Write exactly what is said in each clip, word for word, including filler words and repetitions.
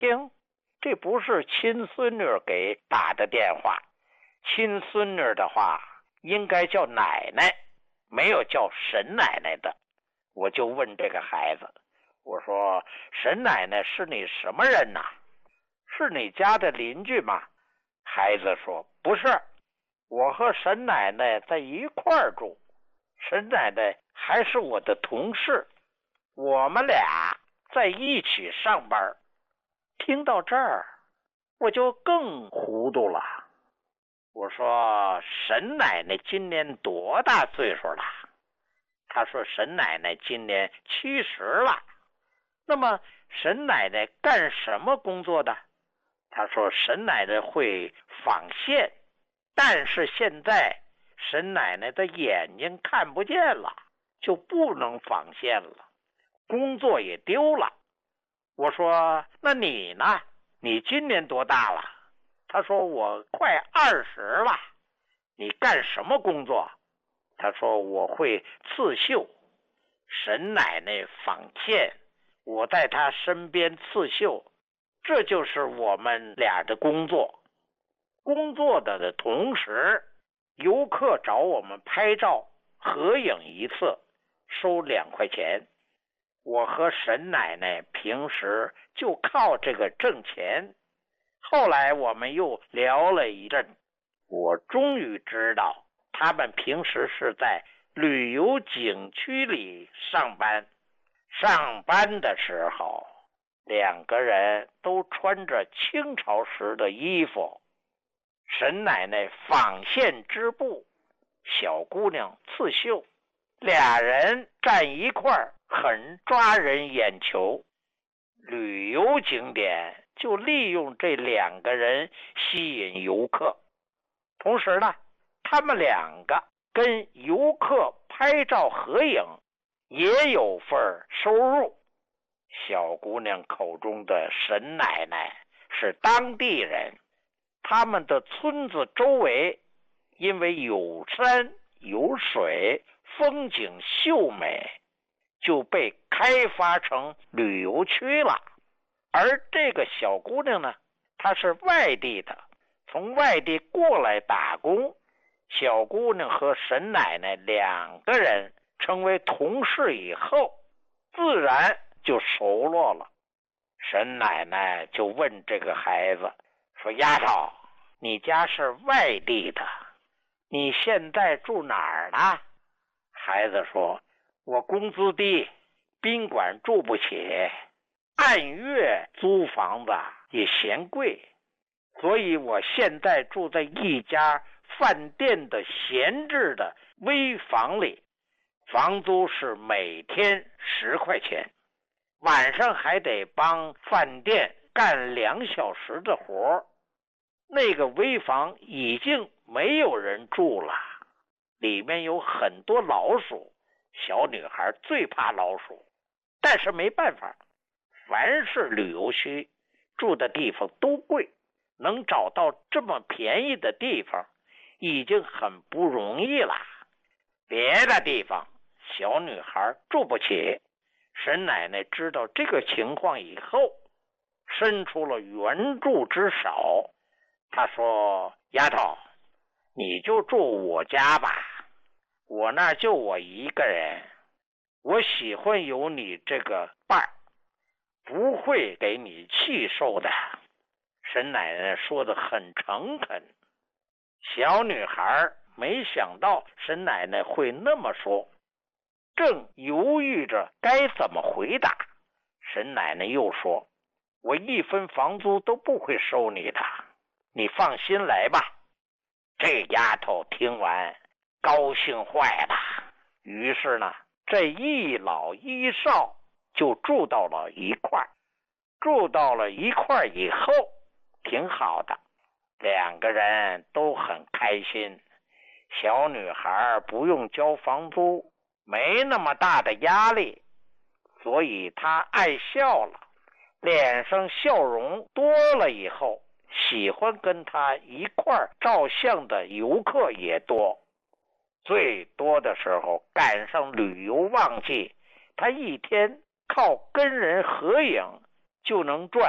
听，这不是亲孙女给打的电话，亲孙女的话应该叫奶奶，没有叫沈奶奶的。我就问这个孩子，我说沈奶奶是你什么人呐？是你家的邻居吗？孩子说不是，我和沈奶奶在一块儿住，沈奶奶还是我的同事，我们俩在一起上班。听到这儿我就更糊涂了，我说沈奶奶今年多大岁数了？他说沈奶奶今年七十了。那么沈奶奶干什么工作的？他说沈奶奶会纺线，但是现在沈奶奶的眼睛看不见了，就不能纺线了，工作也丢了。我说那你呢？你今年多大了？他说我快二十了。你干什么工作？他说我会刺绣。沈奶奶纺线，我在她身边刺绣，这就是我们俩的工作。工作的同时，游客找我们拍照合影一次，收两块钱。我和沈奶奶平时就靠这个挣钱。后来我们又聊了一阵，我终于知道他们平时是在旅游景区里上班。上班的时候，两个人都穿着清朝时的衣服，沈奶奶纺线织布，小姑娘刺绣，俩人站一块儿很抓人眼球。旅游景点就利用这两个人吸引游客，同时呢，他们两个跟游客拍照合影也有份收入。小姑娘口中的沈奶奶是当地人，他们的村子周围因为有山有水，风景秀美，就被开发成旅游区了。而这个小姑娘呢，她是外地的，从外地过来打工。小姑娘和沈奶奶两个人成为同事以后，自然就熟络了。沈奶奶就问这个孩子说，丫头，你家是外地的，你现在住哪儿呢？孩子说，我工资低，宾馆住不起，按月租房子也嫌贵，所以我现在住在一家饭店的闲置的危房里，房租是每天十块钱，晚上还得帮饭店干两小时的活。那个危房已经没有人住了，里面有很多老鼠，小女孩最怕老鼠，但是没办法，凡是旅游区住的地方都贵，能找到这么便宜的地方已经很不容易了。别的地方小女孩住不起。沈奶奶知道这个情况以后，伸出了援助之手。她说，丫头，你就住我家吧，我那就我一个人，我喜欢有你这个伴儿，不会给你气受的。沈奶奶说得很诚恳。小女孩没想到沈奶奶会那么说，正犹豫着该怎么回答，沈奶奶又说，我一分房租都不会收你的，你放心来吧。这丫头听完高兴坏了，于是呢，这一老一少就住到了一块儿。住到了一块儿以后，挺好的，两个人都很开心。小女孩不用交房租，没那么大的压力，所以她爱笑了，脸上笑容多了以后，喜欢跟她一块儿照相的游客也多。最多的时候赶上旅游旺季，她一天靠跟人合影就能赚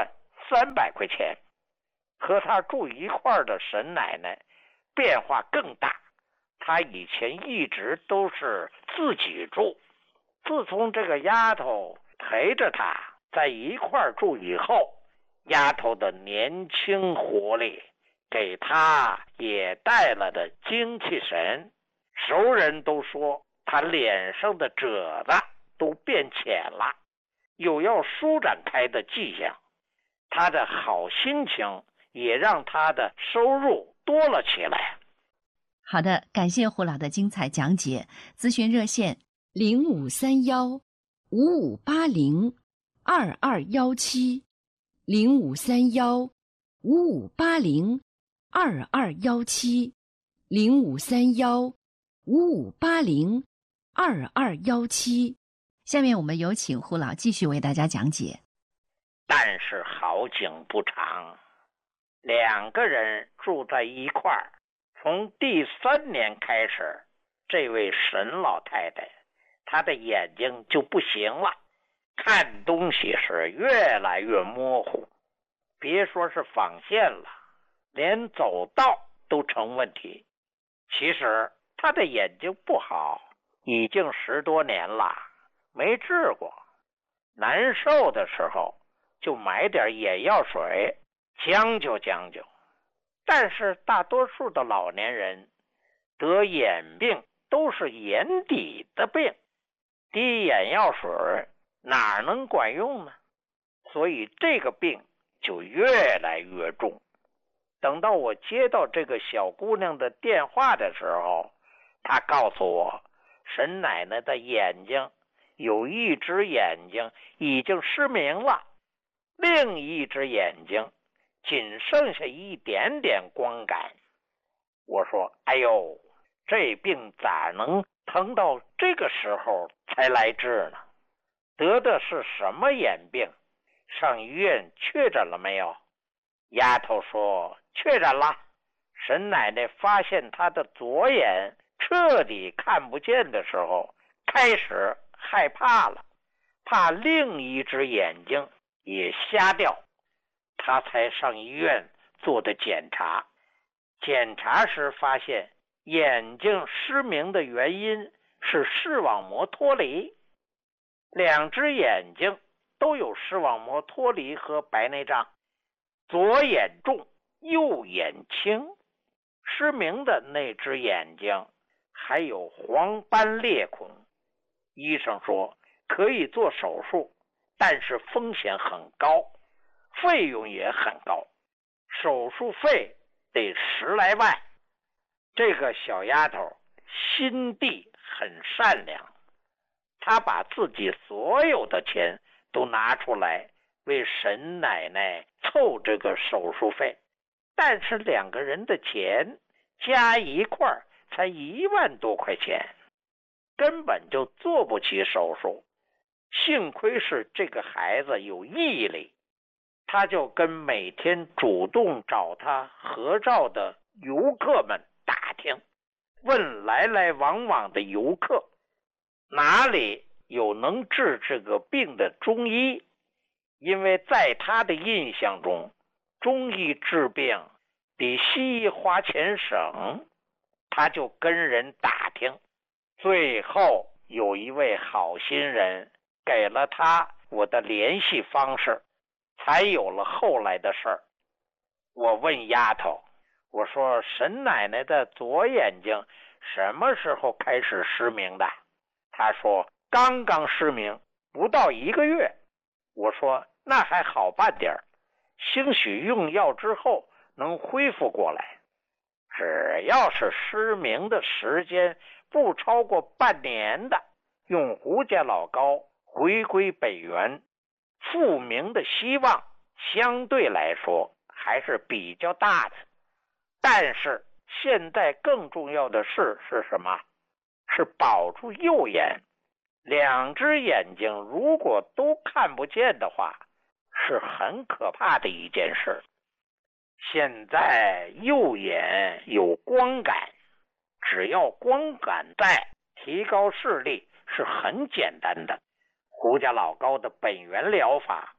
三百块钱。和他住一块儿的沈奶奶变化更大，她以前一直都是自己住，自从这个丫头陪着她在一块儿住以后，丫头的年轻活力给她也带了的精气神，熟人都说她脸上的褶子都变浅了，有要舒展开的迹象。她的好心情也让他的收入多了起来。 好的，感谢胡老的精彩讲解。咨询热线零五三幺五五八零二二幺七零五三幺五五八零二二幺七零五三幺五五八零二二幺七。下面我们有请胡老继续为大家讲解。 但是好景不长。两个人住在一块儿，从第三年开始，这位沈老太太她的眼睛就不行了，看东西是越来越模糊，别说是纺线了，连走道都成问题。其实她的眼睛不好已经十多年了，没治过，难受的时候就买点眼药水将就将就。但是大多数的老年人得眼病都是眼底的病，滴眼药水哪能管用呢？所以这个病就越来越重。等到我接到这个小姑娘的电话的时候，她告诉我，沈奶奶的眼睛有一只眼睛已经失明了，另一只眼睛仅剩下一点点光感。我说，哎呦，这病咋能疼到这个时候才来治呢？得的是什么眼病？上医院确诊了没有？丫头说确诊了。沈奶奶发现她的左眼彻底看不见的时候，开始害怕了，怕另一只眼睛也瞎掉，他才上医院做的检查。检查时发现眼睛失明的原因是视网膜脱离，两只眼睛都有视网膜脱离和白内障，左眼重，右眼轻。失明的那只眼睛还有黄斑裂孔，医生说可以做手术，但是风险很高，费用也很高，手术费得十来万。这个小丫头心地很善良，她把自己所有的钱都拿出来为沈奶奶凑这个手术费，但是两个人的钱加一块儿才一万多块钱，根本就做不起手术。幸亏是这个孩子有毅力，他就跟每天主动找他合照的游客们打听，问来来往往的游客哪里有能治这个病的中医，因为在他的印象中，中医治病比西医花钱省，他就跟人打听，最后有一位好心人给了他我的联系方式，才有了后来的事儿。我问丫头，我说沈奶奶的左眼睛什么时候开始失明的？她说刚刚失明，不到一个月。我说那还好办点儿，兴许用药之后能恢复过来。只要是失明的时间不超过半年的，用胡家老膏回归本源，复明的希望相对来说还是比较大的。但是现在更重要的事是什么？是保住右眼。两只眼睛如果都看不见的话，是很可怕的一件事。现在右眼有光感，只要光感在，提高视力是很简单的。胡家老膏的本源疗法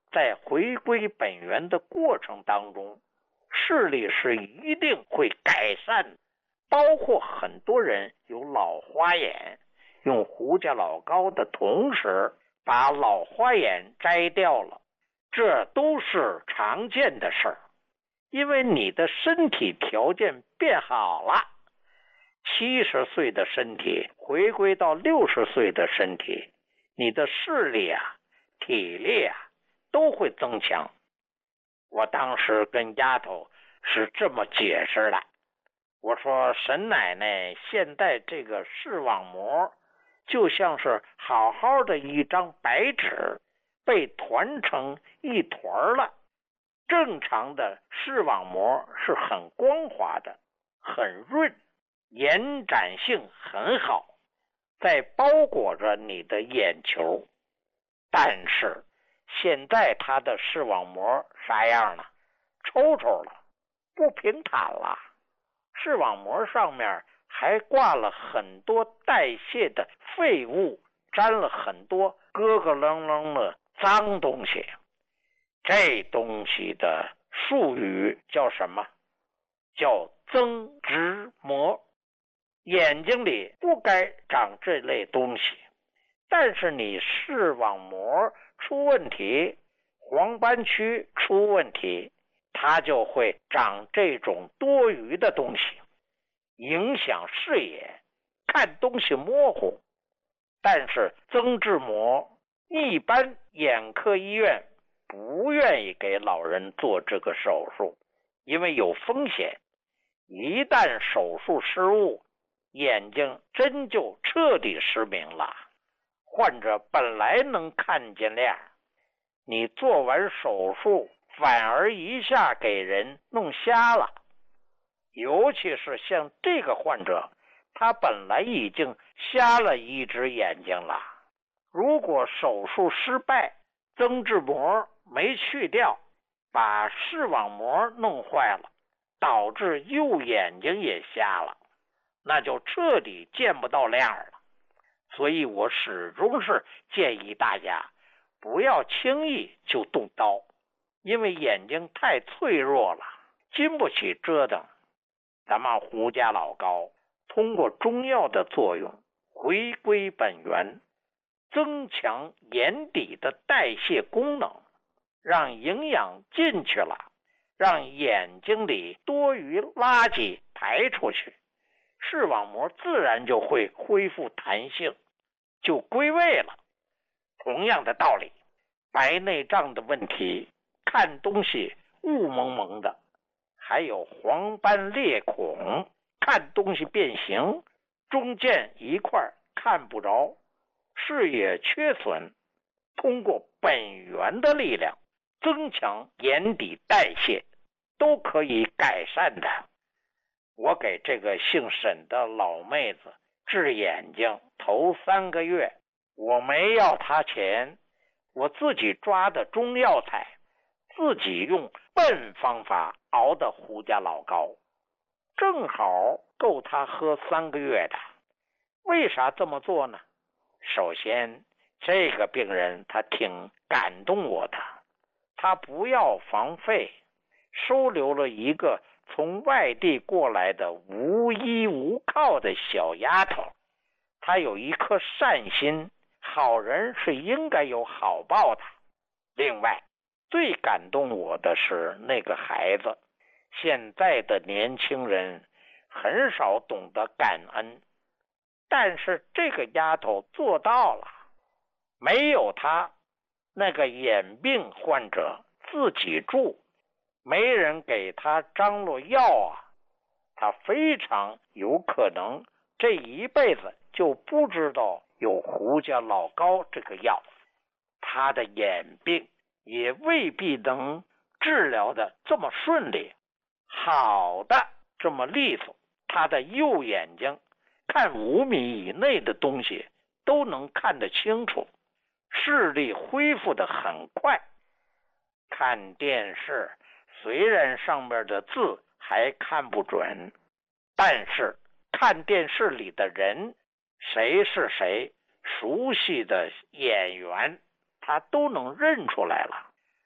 在回归本源的过程当中，视力是一定会改善的。包括很多人有老花眼，用胡家老膏的同时把老花眼摘掉了，这都是常见的事儿。因为你的身体条件变好了，七十岁的身体回归到六十岁的身体，你的视力啊、体力啊都会增强。我当时跟丫头是这么解释的，我说沈奶奶现在这个视网膜就像是好好的一张白纸被团成一团了。正常的视网膜是很光滑的，很润，延展性很好，在包裹着你的眼球。但是现在它的视网膜啥样了？抽抽了，不平坦了，视网膜上面还挂了很多代谢的废物，沾了很多咯咯楞楞的脏东西。这东西的术语叫什么？叫增殖膜。眼睛里不该长这类东西，但是你视网膜出问题，黄斑区出问题，它就会长这种多余的东西，影响视野，看东西模糊。但是增殖膜一般眼科医院不愿意给老人做这个手术，因为有风险，一旦手术失误，眼睛真就彻底失明了。患者本来能看见亮，你做完手术反而一下给人弄瞎了。尤其是像这个患者，他本来已经瞎了一只眼睛了，如果手术失败，增殖膜没去掉，把视网膜弄坏了，导致右眼睛也瞎了，那就彻底见不到亮了。所以我始终是建议大家不要轻易就动刀，因为眼睛太脆弱了，经不起折腾。咱们胡家老膏通过中药的作用，回归本源，增强眼底的代谢功能，让营养进去了，让眼睛里多余垃圾排出去，视网膜自然就会恢复弹性，就归位了。同样的道理，白内障的问题，看东西雾蒙蒙的，还有黄斑裂孔，看东西变形，中间一块看不着，视野缺损，通过本源的力量增强眼底代谢，都可以改善的。我给这个姓沈的老妹子治眼睛头三个月，我没要她钱，我自己抓的中药材，自己用笨方法熬的胡家老膏，正好够她喝三个月的。为啥这么做呢？首先，这个病人他挺感动我的，他不要房费，收留了一个从外地过来的无依无靠的小丫头，他有一颗善心，好人是应该有好报的。另外，最感动我的是那个孩子，现在的年轻人很少懂得感恩，但是这个丫头做到了。没有他，那个眼病患者自己住，没人给他张罗药啊，他非常有可能这一辈子就不知道有胡家老膏这个药，他的眼病也未必能治疗的这么顺利，好的这么利索。他的右眼睛看五米以内的东西都能看得清楚，视力恢复得很快。看电视虽然上面的字还看不准，但是看电视里的人谁是谁，熟悉的演员他都能认出来了。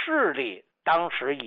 势力当时已